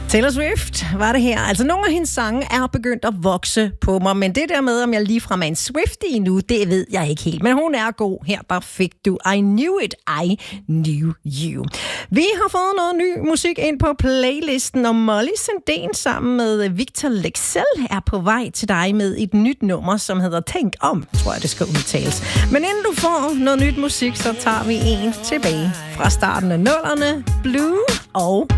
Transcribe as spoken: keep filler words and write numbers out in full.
Taylor Swift var det her. Altså, nogle af hendes sange er begyndt at vokse på mig, men det der med, om jeg ligefrem er en Swiftie nu, det ved jeg ikke helt. Men hun er god. Her, der fik du I Knew It, I Knew You. Vi har fået noget ny musik ind på playlisten, og Molly Sandén sammen med Victor Lexell er på vej til dig med et nyt nummer, som hedder Tænk Om, tror jeg, det skal udtales. Men inden du får noget nyt musik, så tager vi en tilbage fra starten af nullerne, Blue og